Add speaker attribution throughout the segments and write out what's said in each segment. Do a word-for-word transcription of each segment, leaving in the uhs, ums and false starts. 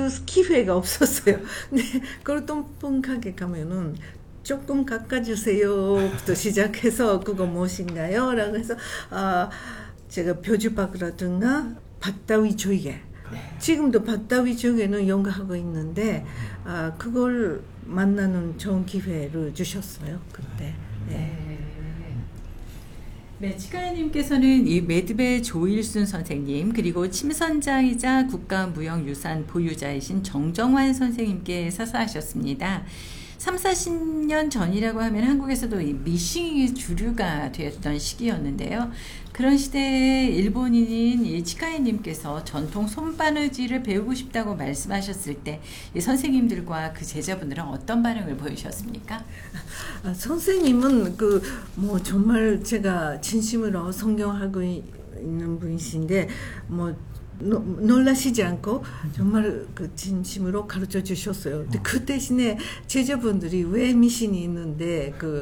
Speaker 1: 기회가 없었어요. 근데 골동품 가게 가면은 조금 깎아주세요부터 시작해서 그거 무엇인가요? 라고 해서 아, 제가 표주박이라든가 밭다위 조개, 네. 지금도 밭다위 조개는 연구하고 있는데 아, 그걸 만나는 좋은 기회를 주셨어요. 그때. 네.
Speaker 2: 네, 치카야님께서는 이 매듭의 조일순 선생님 그리고 침선자이자 국가무형유산 보유자이신 정정환 선생님께 사사하셨습니다. 삼사십 년 전이라고 하면 한국에서도 이 미싱이 주류가 되었던 시기였는데요. 그런 시대에 일본인인 이 치카야님께서 전통 손바느질을 배우고 싶다고 말씀하셨을 때 이 선생님들과 그 제자분들은 어떤 반응을 보이셨습니까?
Speaker 1: 아, 선생님은 그 뭐 정말 제가 진심으로 성경하고 있는 분이신데 뭐 노, 놀라시지 않고 정말 그 진심으로 가르쳐 주셨어요. 근데 그 대신에 제자분들이 왜 미신이 있는데 그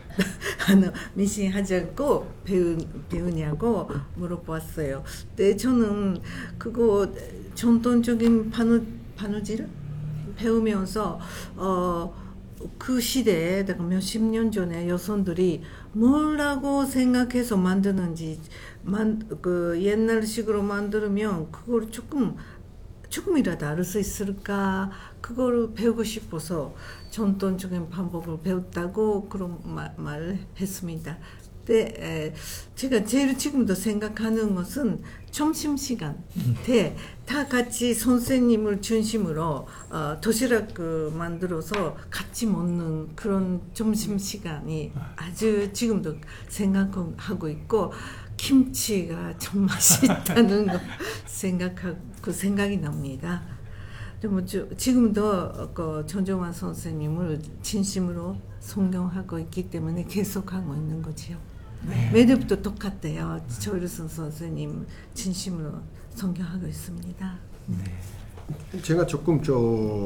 Speaker 1: 미신 하지 않고 배우, 배우냐고 물어봤어요. 근데 저는 그거 전통적인 바느, 바느질 배우면서 어 그 시대에 내가 몇십 년 전에 여성들이 뭐라고 생각해서 만드는지 만, 그 옛날식으로 만들면 그걸 조금 조금이라도 알 수 있을까 그거를 배우고 싶어서 전통적인 방법을 배웠다고 그런 말, 말을 했습니다. 근데 에, 제가 제일 지금도 생각하는 것은 점심시간 때 다 같이 선생님을 중심으로 어, 도시락 그 만들어서 같이 먹는 그런 점심시간이 아주 지금도 생각하고 있고 김치가 참 맛있다는 거 생각하고 생각이 납니다. 뭐 지금도 그 정정환 선생님을 진심으로 존경하고 있기 때문에 계속하고 있는 거지요. 네. 매듭도 똑같대요. 조일순 선생님 진심으로 존경하고 있습니다.
Speaker 3: 네. 제가 조금 저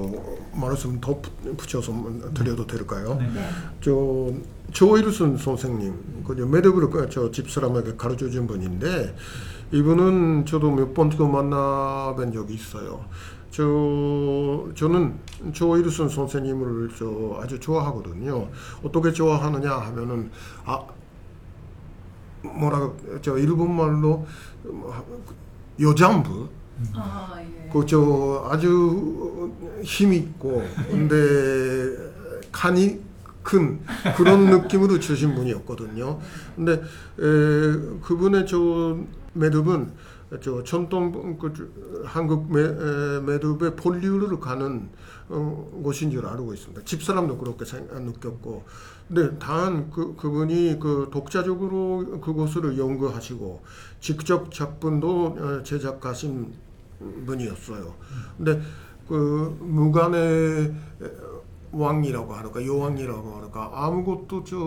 Speaker 3: 말씀 더 붙여서 드려도 될까요? 네. 저 조일순 선생님, 그 매듭을 저 집사람에게 가르쳐 준 분인데 이분은 저도 몇 번 그 만나뵌 적이 있어요. 저 저는 조일순 선생님을 저 아주 좋아하거든요. 어떻게 좋아하느냐 하면은 아 뭐라 저 일본 말로 여장부 아, 예. 그 저 아주 힘 있고 근데 간이 큰 그런 느낌으로 주신 분이었거든요. 근데 에, 그분의 저 매듭은 저 전통 그 한국 매, 에, 매듭의 본류를 가는 어, 곳인 줄 알고 있습니다. 집사람도 그렇게 생각, 느꼈고, 근데 단 그 그분이 그 독자적으로 그것을 연구하시고 직접 작품도 제작하신 분이었어요. 근데 그 무간의 왕이라고 할까 여왕이라고 할까 아무것도 저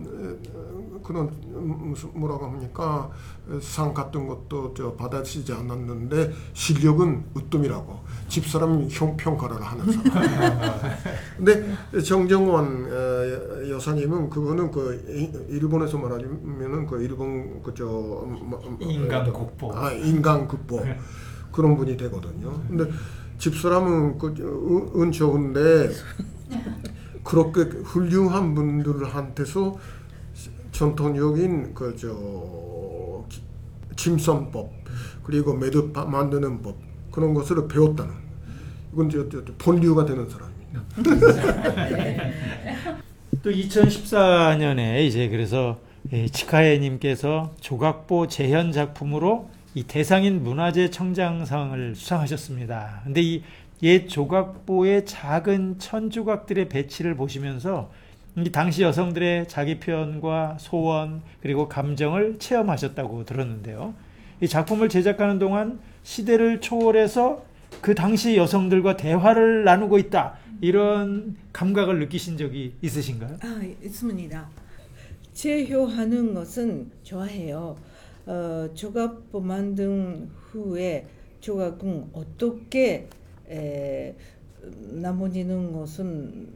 Speaker 3: 그런 무슨 뭐라고 합니까 상 같은 것도 저 받아치지 않았는데 실력은 으뜸이라고 집사람 형 평가를 하는 사람. 근데 정정환 여사님은 그거는 그 일본에서 말하면은 그 일본 그저
Speaker 4: 인간국보
Speaker 3: 아 인간국보 그런 분이 되거든요. 근데 집사람은 그 은 좋은데 그렇게 훌륭한 분들한테서 전통적인 그 저 침선법 그리고 매듭 만드는 법 그런 것을 배웠다는 이건 저, 저 본류가 되는 사람입니다.
Speaker 4: 또 이천십사 년에 이제 그래서 치카야님께서 조각보 재현 작품으로 이 대상인 문화재 청장상을 수상하셨습니다. 근데 이 옛 조각보의 작은 천조각들의 배치를 보시면서 이 당시 여성들의 자기 표현과 소원 그리고 감정을 체험하셨다고 들었는데요. 이 작품을 제작하는 동안 시대를 초월해서 그 당시 여성들과 대화를 나누고 있다 이런 감각을 느끼신 적이 있으신가요?
Speaker 1: 아, 있습니다. 재효하는 것은 좋아해요. 어, 조각보 만든 후에 조각은 어떻게 에, 나머지는 것은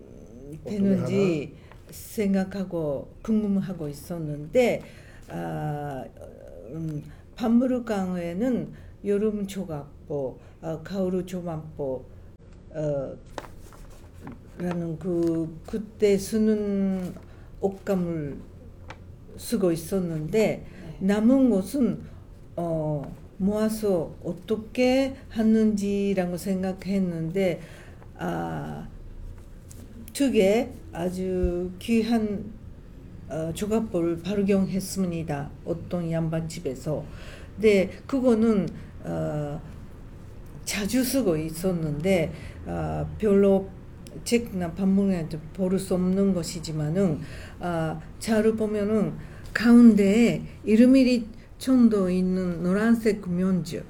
Speaker 1: 되는지 생각하고 궁금하고 있었는데 아, 음, 박물관에는 여름 조각보, 어, 가을 조각보 어, 라는 그 그때 쓰는 옷감을 쓰고 있었는데 남은 것은 어, 모아서 어떻게 하는지라고 생각했는데 아, 특에 아주 귀한 어, 조각보를 발견했습니다. 어떤 양반집에서. 근데 그거는 어, 자주 쓰고 있었는데 어, 별로 책이나 반문에 볼 수 없는 것이지만은 어, 자를 보면은 가운데에 이름이 천도 있는 노란색 면주를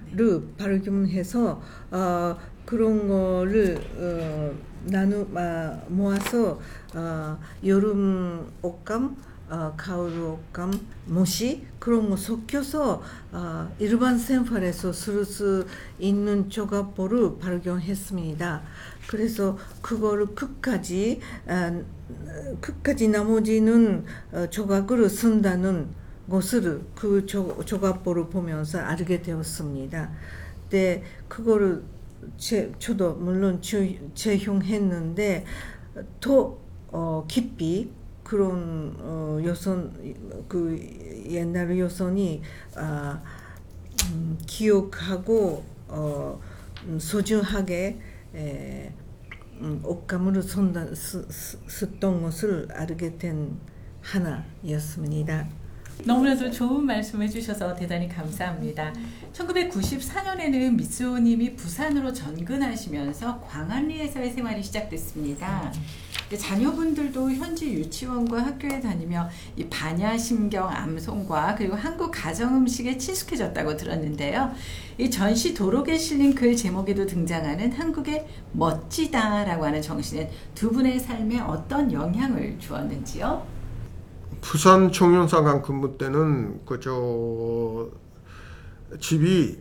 Speaker 1: 발견해서 어, 그런 거를 어, 나누 아, 모아서 어, 여름 옷감, 어, 가을 옷감, 모시 그런 거 섞여서 어, 일반 생활에서 쓸 수 있는 조각보를 발견했습니다. 그래서 그거를 끝까지 아, 끝까지 나머지는 어, 조각으로 쓴다는 것을 그 조, 조각보를 보면서 알게 되었습니다. 근데 그거를 제, 저도 물론 주, 재용했는데 더 어, 깊이 그런 어, 요선 그 옛날 요선이 아, 음, 기억하고 어, 음, 소중하게 에, 음, 옷감으로 쓴다, 쓰, 쓰, 썼던 것을 알게 된 하나였습니다.
Speaker 2: 너무나도 좋은 말씀 해주셔서 대단히 감사합니다. 천구백구십사 년에는 미쓰오님이 부산으로 전근하시면서 광안리에서의 생활이 시작됐습니다. 자녀분들도 현지 유치원과 학교에 다니며 이 반야심경 암송과 그리고 한국 가정음식에 친숙해졌다고 들었는데요. 이 전시 도록에 실린 글 제목에도 등장하는 한국의 멋지다라고 하는 정신은 두 분의 삶에 어떤 영향을 주었는지요?
Speaker 3: 부산 청년사관 근무 때는 그저 집이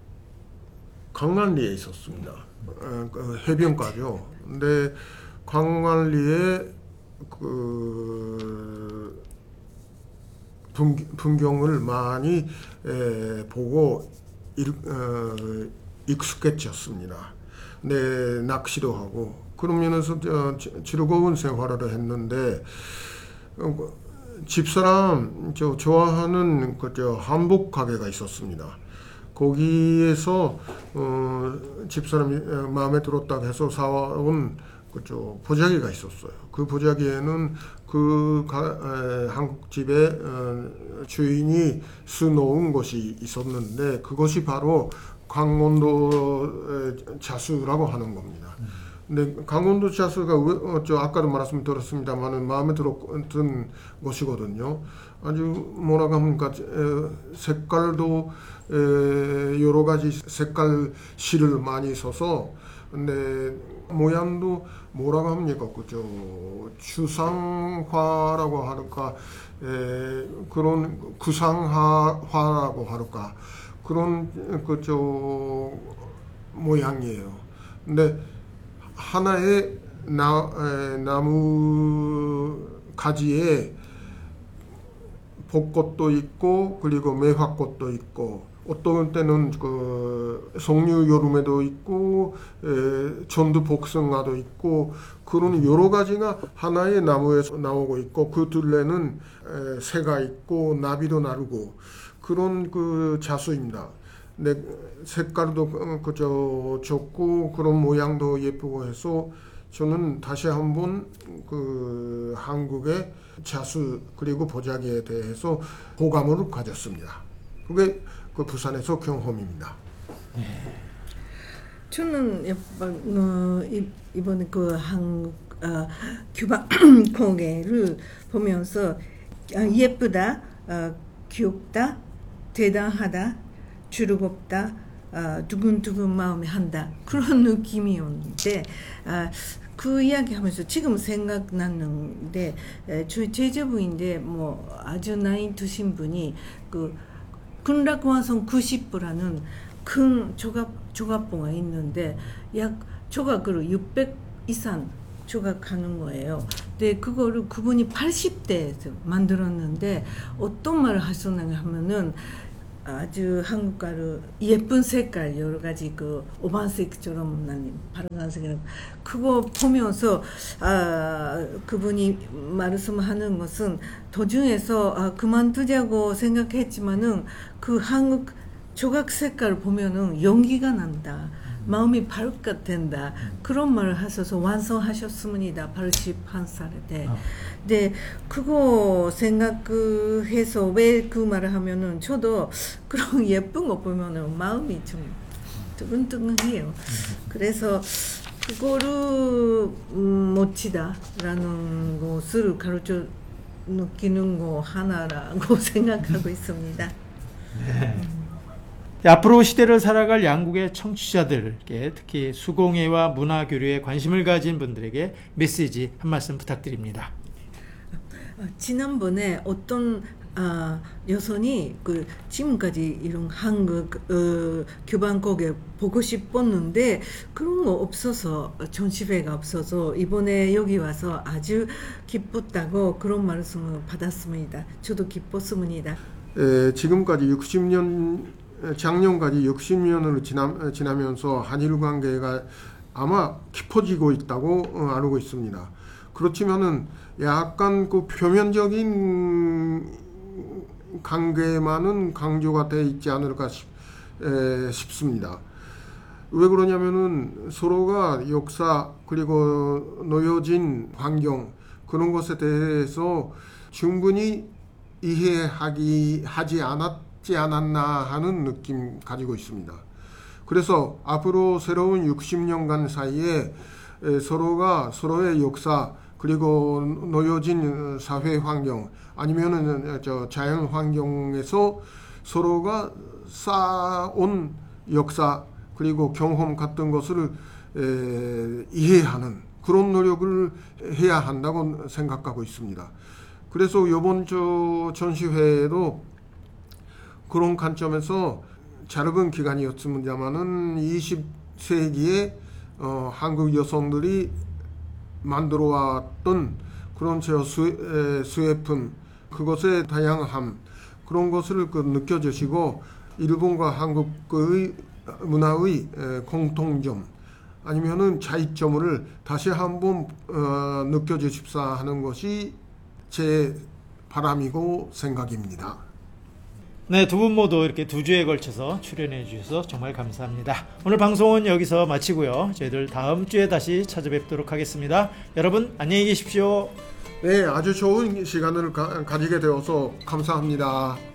Speaker 3: 광안리에 있었습니다. 어, 그 해변가죠. 근데 광안리에 그 풍경을 많이 에, 보고 일, 어, 익숙해졌습니다. 네, 낚시도 하고 그런 면에서 저, 즐거운 생활을 했는데 어, 집사람 저 좋아하는 그저 한복 가게가 있었습니다. 거기에서 어, 집사람이 마음에 들었다고 해서 사온 그저 보자기가 있었어요. 그 보자기에는 그 가, 에, 한국집의 어, 주인이 수놓은 것이 있었는데 그것이 바로 강원도 자수라고 하는 겁니다. 근데 강원도 자수가 어, 저 아까도 말씀 드렸습니다만은 마음에 들었던 것이거든요. 아주 뭐라고 합니까? 에, 색깔도 에, 여러 가지 색깔 실을 많이 써서 근데 모양도 뭐라고 합니까? 그죠? 추상화라고 할까? 에, 그런 구상화라고 할까? 그런 그저 모양이에요. 근데 하나의 나, 에, 나무 가지에 벚꽃도 있고 그리고 매화꽃도 있고 어떤 때는 그 석류 여름에도 있고 에, 전두 복숭아도 있고 그런 여러 가지가 하나의 나무에서 나오고 있고 그 둘레는 에, 새가 있고 나비도 나르고 그런 그 자수입니다. 근데 색깔도 그저 좋고 그런 모양도 예쁘고 해서 저는 다시 한번 그 한국의 자수 그리고 보자기에 대해서 호감을 가졌습니다. 그게 그 부산에서 경험입니다.
Speaker 1: 네. 저는 어, 이번에 그 한국 어, 규바 공예를 보면서 예쁘다, 어, 귀엽다, 대단하다, 즐겁다, 어, 두근두근 마음이 한다 그런 느낌이었는데 아, 그 이야기하면서 지금 생각나는데 저희 제자부인데 뭐 아주 나이 드신 분이 그 근락완성 구십 부라는 큰 조각 조각봉가 있는데 약 조각으로 육백 이상 조각하는 거예요. 근데 그거를 그분이 팔십 대에서 만들었는데 어떤 말을 하셨나 하면은 아주 한국가로 예쁜 색깔 여러 가지 그 오반색처럼 난 파란색이랑 그거 보면서 아 그분이 말씀하는 것은 도중에서 아, 그만두자고 생각했지만은 그 한국 조각 색깔 보면은 용기가 난다. 마음이 밝게 된다. 그런 말을 하셔서 완성하셨습니다. 팔십일 살에. 네.
Speaker 4: 어.
Speaker 1: 네, 그거 생각해서 왜 그 말을 하면은 저도 그런 예쁜 거 보면은 마음이 좀 뜨근뜨근해요. 그래서 그거를 음, 멋지다라는 것을 가르쳐 느끼는 거 하나라고 생각하고 있습니다.
Speaker 4: 네. 앞으로 시대를 살아갈 양국의 청취자들께 특히 수공예와 문화교류에 관심을 가진 분들에게 메시지 한 말씀 부탁드립니다.
Speaker 1: 지난번에 어떤 아, 여성이 그 지금까지 이런 한국 어, 교방곡에 보고 싶었는데 그런 거 없어서 전시회가 없어서 이번에 여기 와서 아주 기뻤다고 그런 말씀을 받았습니다. 저도 기뻤습니다.
Speaker 3: 에, 지금까지 육십 년 작년까지 육십 년을 지나, 지나면서 한일 관계가 아마 깊어지고 있다고 어, 알고 있습니다. 그렇지만은 약간 그 표면적인 관계만은 강조가 돼 있지 않을까 싶, 에, 싶습니다. 왜 그러냐면은 서로가 역사 그리고 놓여진 환경 그런 것에 대해서 충분히 이해하기 하지 않았지 않았나 하는 느낌 가지고 있습니다. 그래서 앞으로 새로운 육십 년간 사이에 서로가 서로의 역사 그리고 놓여진 사회 환경 아니면은 저 자연 환경에서 서로가 쌓아온 역사 그리고 경험 같은 것을 에, 이해하는 그런 노력을 해야 한다고 생각하고 있습니다. 그래서 이번 저 전시회도 그런 관점에서 짧은 기간이었습니다만은 이십 세기에 어, 한국 여성들이 만들어 왔던 그런 저 수, 수예품 그것의 다양함 그런 것을 그 느껴주시고 일본과 한국의 문화의 공통점 아니면은 차이점을 다시 한번 어, 느껴주십사 하는 것이 제 바람이고 생각입니다.
Speaker 4: 네, 두 분 모두 이렇게 두 주에 걸쳐서 출연해 주셔서 정말 감사합니다. 오늘 방송은 여기서 마치고요. 저희들 다음 주에 다시 찾아뵙도록 하겠습니다. 여러분 안녕히 계십시오.
Speaker 3: 네, 아주 좋은 시간을 가, 가지게 되어서 감사합니다.